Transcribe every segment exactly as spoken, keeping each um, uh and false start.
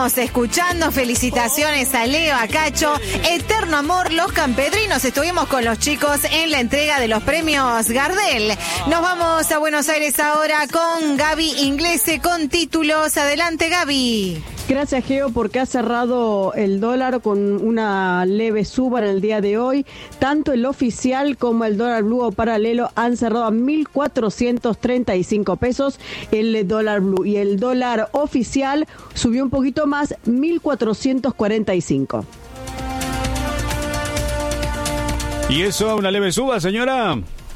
Escuchando, felicitaciones a Leo, a Cacho, eterno amor, los campedrinos. Estuvimos con los chicos en la entrega de los premios Gardel. Nos vamos a Buenos Aires ahora con Gaby Inglese con títulos. Adelante, Gaby. Gracias, Geo, porque ha cerrado el dólar con una leve suba en el día de hoy. Tanto el oficial como el dólar blue o paralelo han cerrado a mil cuatrocientos treinta y cinco pesos el dólar blue, y el dólar oficial subió un poquito más, mil cuatrocientos cuarenta y cinco. ¿Y eso, una leve suba, señora?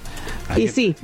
Y sí,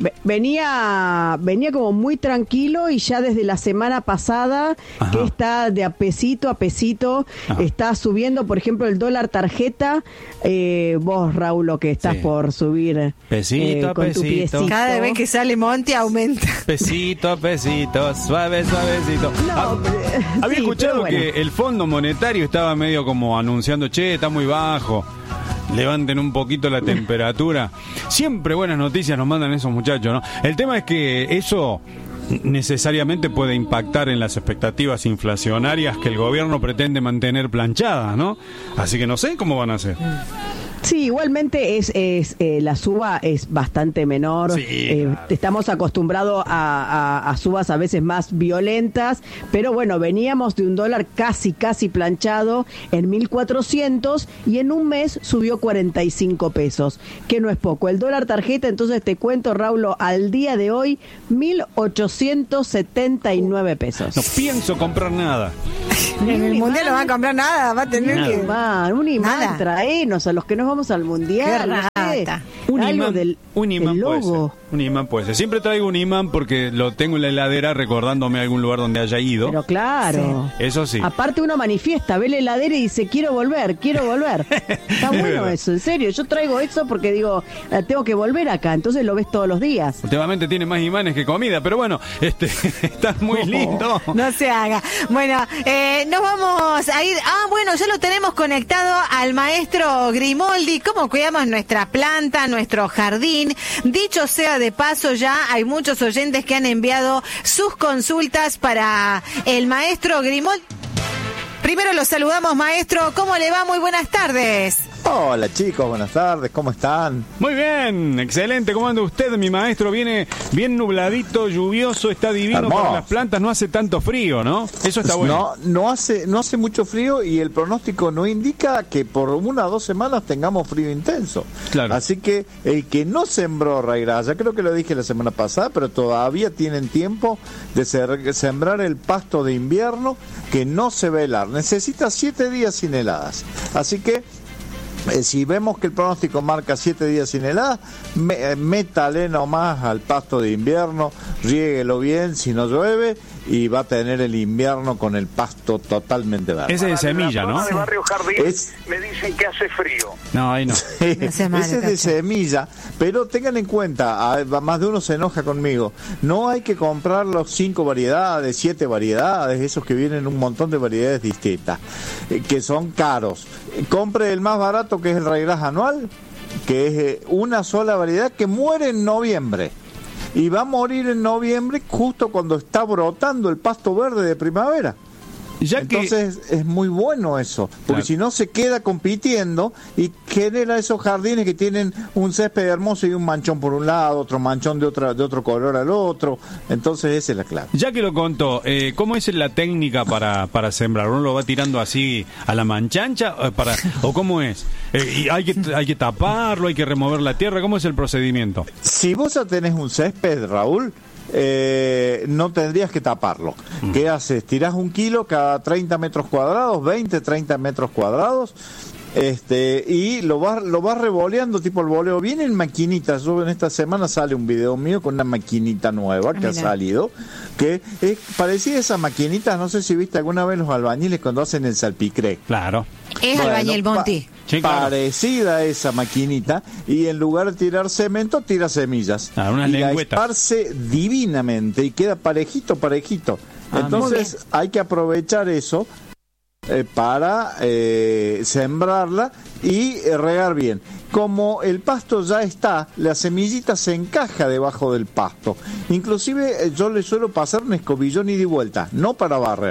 venía venía como muy tranquilo, y ya desde la semana pasada, ajá, que está de a pesito a pesito, ajá, está subiendo. Por ejemplo, el dólar tarjeta, eh, vos, Raúl, lo que estás, sí, por subir pesito eh, a con pesito. Tu piecito. Cada vez que sale Monty aumenta. Pesito a pesito, suave, suavecito. No, ah, había sí, escuchado bueno. que el Fondo Monetario estaba medio como anunciando, che, está muy bajo, levanten un poquito la temperatura. Siempre buenas noticias nos mandan esos muchachos, ¿no? El tema es que eso necesariamente puede impactar en las expectativas inflacionarias que el gobierno pretende mantener planchadas, ¿no? Así que no sé cómo van a hacer. Sí, igualmente es, es eh, la suba es bastante menor. Sí, eh, claro. Estamos acostumbrados a, a, a subas a veces más violentas, pero bueno, veníamos de un dólar casi, casi planchado en mil cuatrocientos, y en un mes subió cuarenta y cinco pesos, que no es poco. El dólar tarjeta, entonces te cuento, Raúl, al día de hoy, mil ochocientos setenta y nueve pesos. No pienso comprar nada. En el mundial no va a comprar nada, va a tener nada. que... Un imán, un imán, nada. Traenos a los que nos vamos al mundial. Qué rata. Un Algo imán, del, un imán del puede logo. ser. Un imán puede ser. Siempre traigo un imán porque lo tengo en la heladera recordándome algún lugar donde haya ido. Pero claro. Sí. Eso sí. Aparte uno manifiesta, ve la heladera y dice, quiero volver, quiero volver. Está bueno eso, en serio. Yo traigo eso porque digo, tengo que volver acá. Entonces lo ves todos los días. Últimamente tiene más imanes que comida, pero bueno, este está muy lindo. No se haga. Bueno, eh, nos vamos a ir. Ah, bueno, ya lo tenemos conectado al maestro Grimoldi. ¿Cómo cuidamos nuestra planta, nuestro jardín? Dicho sea de paso, ya hay muchos oyentes que han enviado sus consultas para el maestro Grimoldi. Primero lo saludamos, maestro. ¿Cómo le va? Muy buenas tardes. Hola chicos, buenas tardes, ¿cómo están? Muy bien, excelente, ¿cómo anda usted? Mi maestro viene bien nubladito, lluvioso, está divino. Hermoso. Para las plantas, no hace tanto frío, ¿no? Eso está bueno. No, no hace, no hace mucho frío, y el pronóstico no indica que por una o dos semanas tengamos frío intenso. Claro. Así que el que no sembró raigraya, creo que lo dije la semana pasada, pero todavía tienen tiempo de ser, sembrar el pasto de invierno, que no se va a helar. Necesita siete días sin heladas. Así que Eh, si vemos que el pronóstico marca siete días sin helada, me, eh, métale nomás al pasto de invierno, riéguelo bien si no llueve, y va a tener el invierno con el pasto totalmente verde. Ese es de semilla, ¿no? De Barrio Jardín es... me dicen que hace frío. No, ahí no. Sí, ese es de semilla, pero tengan en cuenta, a, más de uno se enoja conmigo, no hay que comprar los cinco variedades, siete variedades, esos que vienen un montón de variedades distintas, eh, que son caros. Compre el más barato, que es el raigras anual, que es eh, una sola variedad que muere en noviembre. Y va a morir en noviembre justo cuando está brotando el pasto verde de primavera. Ya Entonces que... es muy bueno eso, porque claro, si no se queda compitiendo y genera esos jardines que tienen un césped hermoso y un manchón por un lado, otro manchón de otra de otro color al otro. Entonces esa es la clave. Ya que lo contó, eh, ¿cómo es la técnica para, para sembrar? ¿Uno lo va tirando así a la manchancha o, para, o cómo es? Eh, y hay que hay que taparlo, hay que remover la tierra, ¿cómo es el procedimiento? Si vos ya tenés un césped, Raúl, Eh, no tendrías que taparlo. Mm. ¿Qué haces? Tirás un kilo cada treinta metros cuadrados, veinte, treinta metros cuadrados, este, y lo vas, lo vas revoleando tipo el voleo. Vienen maquinitas. Yo en esta semana sale un video mío con una maquinita nueva que ah, ha salido, que es parecida a esas maquinitas. No sé si viste alguna vez los albañiles cuando hacen el salpicré. Claro. Es bueno, albañil Monti. Pa- Sí, claro. Parecida a esa maquinita, y en lugar de tirar cemento, tira semillas. Ah, unas y la lengüetas. esparce divinamente y queda parejito, parejito. Ah, Entonces hay que aprovechar eso eh, para eh, sembrarla y eh, regar bien. Como el pasto ya está, la semillita se encaja debajo del pasto. Inclusive eh, yo le suelo pasar un escobillón ida y vuelta, no para barrer,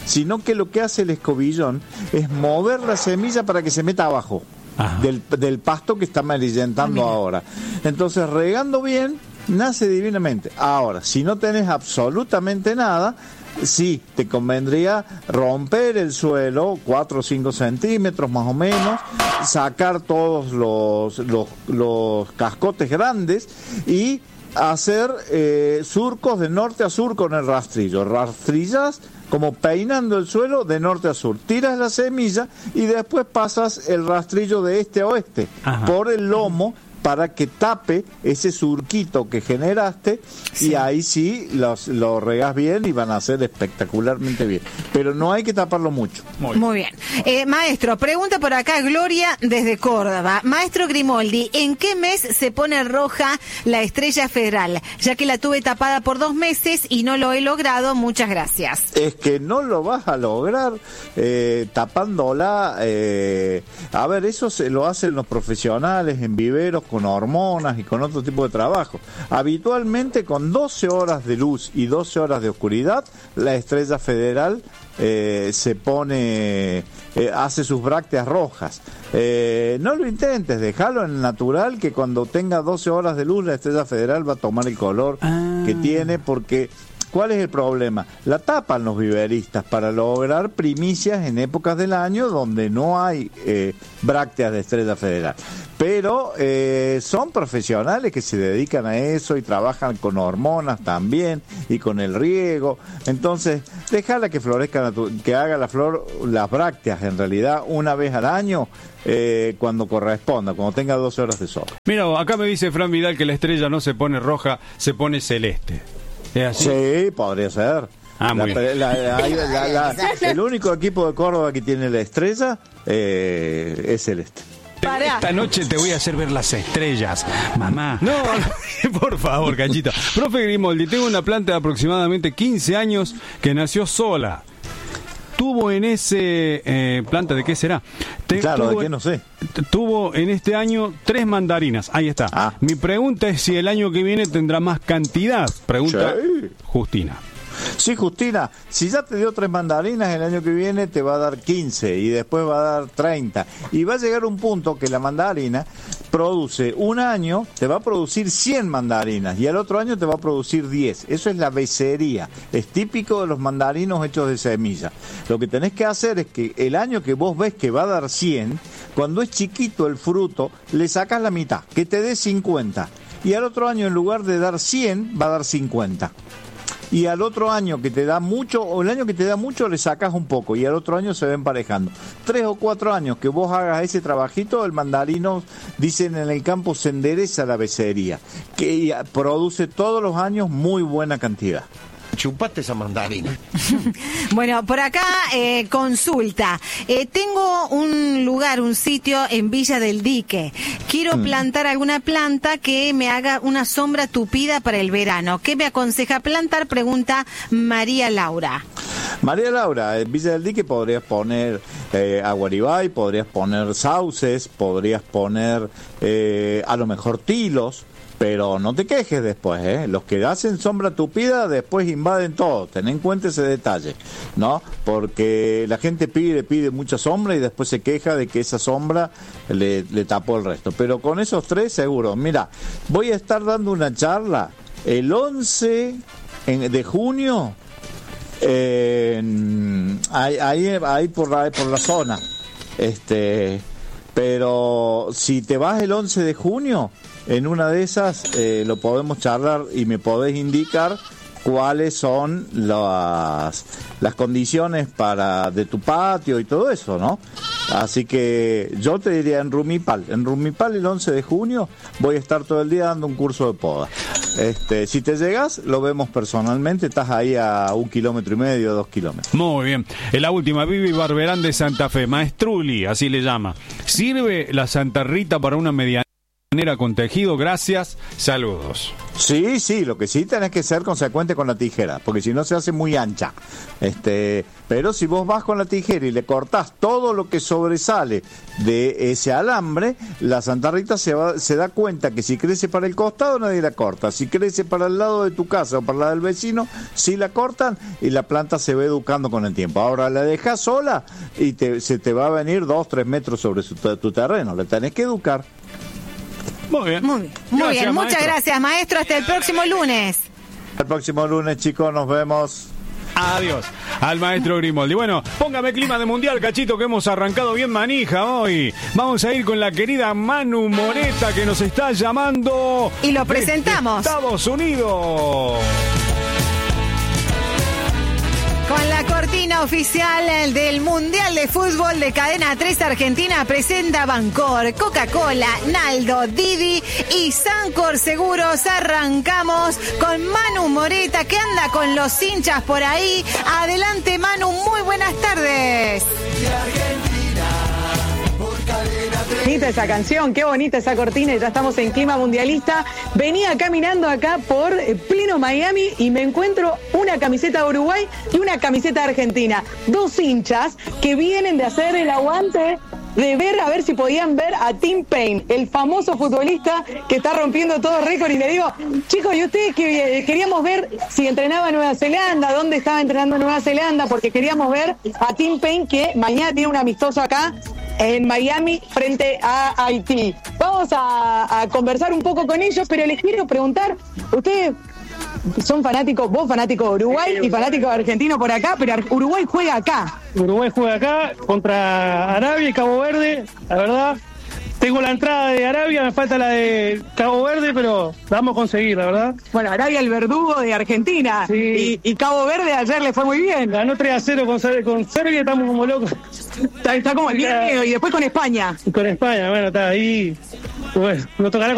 sino que lo que hace el escobillón es mover la semilla para que se meta abajo del, del pasto que está amarillentando ah, ahora. Entonces, regando bien, nace divinamente. Ahora, si no tenés absolutamente nada, sí, te convendría romper el suelo cuatro o cinco centímetros más o menos, sacar todos los, los, los cascotes grandes y hacer eh, surcos de norte a sur con el rastrillo. Rastrillas como peinando el suelo de norte a sur. Tiras la semilla y después pasas el rastrillo de este a oeste. Ajá. Por el lomo para que tape ese surquito que generaste, sí. Y ahí sí los, lo regás bien y van a ser espectacularmente bien. Pero no hay que taparlo mucho. Muy bien. Muy bien. Eh, maestro, pregunta por acá Gloria desde Córdoba. Maestro Grimoldi, ¿en qué mes se pone roja la estrella federal? Ya que la tuve tapada por dos meses y no lo he logrado. Muchas gracias. Es que no lo vas a lograr eh, tapándola. Eh, a ver, eso se lo hacen los profesionales en viveros con hormonas y con otro tipo de trabajo. Habitualmente con doce horas de luz y doce horas de oscuridad, la estrella federal eh, se pone, eh, hace sus brácteas rojas. Eh, no lo intentes, déjalo en natural, que cuando tenga doce horas de luz la estrella federal va a tomar el color ah. que tiene, porque ¿cuál es el problema? La tapan los viveristas para lograr primicias en épocas del año donde no hay eh, brácteas de estrella federal. Pero eh, son profesionales que se dedican a eso y trabajan con hormonas también y con el riego. Entonces, déjala que florezca, que haga la flor, las brácteas en realidad una vez al año. Eh, cuando corresponda, cuando tenga doce horas de sol. Mira, acá me dice Fran Vidal que la estrella no se pone roja, se pone celeste. ¿Es así? Sí, podría ser. Ah, muy la, bien. La, la, la, la, la, el único equipo de Córdoba que tiene la estrella eh, es celeste. Pará. Esta noche te voy a hacer ver las estrellas, mamá. No, por favor, Canchito. Profe Grimoldi, tengo una planta de aproximadamente quince años que nació sola. Tuvo en ese eh, planta, ¿de qué será? Te, claro, tuvo, ¿de qué? No sé. Tuvo en este año tres mandarinas. Ahí está. Ah. Mi pregunta es si el año que viene tendrá más cantidad. Pregunta sí. Justina. Sí, Justina, si ya te dio tres mandarinas, el año que viene te va a dar quince y después va a dar treinta. Y va a llegar un punto que la mandarina produce un año, te va a producir cien mandarinas y al otro año te va a producir diez. Eso es la becería. Es típico de los mandarinos hechos de semilla. Lo que tenés que hacer es que el año que vos ves que va a dar cien, cuando es chiquito el fruto, le sacas la mitad, que te dé cincuenta. Y al otro año, en lugar de dar cien, va a dar cincuenta. Y al otro año que te da mucho, o el año que te da mucho, le sacas un poco, y al otro año se va emparejando. Tres o cuatro años que vos hagas ese trabajito, el mandarino, dicen en el campo, se endereza la becería, que produce todos los años muy buena cantidad. Chupate esa mandarina. Bueno, por acá eh, consulta. Eh, tengo un lugar, un sitio en Villa del Dique. Quiero mm. plantar alguna planta que me haga una sombra tupida para el verano. ¿Qué me aconseja plantar? Pregunta María Laura. María Laura, en Villa del Dique podrías poner eh, aguaribay, podrías poner sauces, podrías poner eh, a lo mejor tilos. Pero no te quejes después, ¿eh? Los que hacen sombra tupida después invaden todo. Ten en cuenta ese detalle, ¿no? Porque la gente pide, pide mucha sombra y después se queja de que esa sombra le, le tapó el resto. Pero con esos tres, seguro. Mira, voy a estar dando una charla el once de junio, eh, ahí, ahí, ahí por la, por la zona. Este, pero si te vas el once de junio... En una de esas eh, lo podemos charlar y me podés indicar cuáles son las, las condiciones para de tu patio y todo eso, ¿no? Así que yo te diría en Rumipal. En Rumipal el once de junio voy a estar todo el día dando un curso de poda. Este, si te llegas, lo vemos personalmente. Estás ahí a un kilómetro y medio, dos kilómetros. Muy bien. En la última, Vivi Barberán de Santa Fe, Maestruli, así le llama. ¿Sirve la Santa Rita para una mediana manera con tejido. Gracias, saludos. Sí, sí, lo que sí tenés que ser consecuente con la tijera, porque si no se hace muy ancha. Este, pero si vos vas con la tijera y le cortás todo lo que sobresale de ese alambre, la Santa Rita se, va, se da cuenta que si crece para el costado nadie la corta, si crece para el lado de tu casa o para la del vecino, sí la cortan y la planta se va educando con el tiempo. Ahora la dejás sola y te, se te va a venir dos, tres metros sobre su, tu terreno, la tenés que educar. Muy bien. Muy bien, muy Gracias, bien. Muchas maestro. gracias, maestro. Hasta el próximo lunes. El próximo lunes, chicos, nos vemos. Adiós al maestro Grimoldi. Bueno, póngame clima de mundial, Cachito, que hemos arrancado bien manija hoy. Vamos a ir con la querida Manu Moreta, que nos está llamando. Y lo presentamos. Desde Estados Unidos. Con la cortina oficial del Mundial de Fútbol de Cadena tres Argentina presenta Bancor, Coca-Cola, Naldo, Didi y Sancor Seguros. Arrancamos con Manu Moreta, que anda con los hinchas por ahí. Adelante, Manu, muy buenas tardes. Bonita esa canción, qué bonita esa cortina, ya estamos en clima mundialista. Venía caminando acá por pleno Miami y me encuentro una camiseta de Uruguay y una camiseta de Argentina. Dos hinchas que vienen de hacer el aguante de ver a ver si podían ver a Tim Payne, el famoso futbolista que está rompiendo todo récord. Y le digo, chicos, ¿y ustedes que queríamos ver si entrenaba en Nueva Zelanda? ¿Dónde estaba entrenando en Nueva Zelanda? Porque queríamos ver a Tim Payne, que mañana tiene un amistoso acá en Miami frente a Haití. Vamos a, a conversar un poco con ellos, pero les quiero preguntar, ustedes son fanáticos, vos fanático de Uruguay y fanático de Argentino por acá, pero Uruguay juega acá. Uruguay juega acá contra Arabia y Cabo Verde, la verdad. Tengo la entrada de Arabia, me falta la de Cabo Verde, pero la vamos a conseguir, la verdad. Bueno, Arabia el verdugo de Argentina, sí. y, y Cabo Verde ayer le fue muy bien. Ganó tres a cero con, con Serbia, estamos como locos. Está, está como el miedo, y después con España. Y con España, bueno, está ahí. Bueno, nos tocará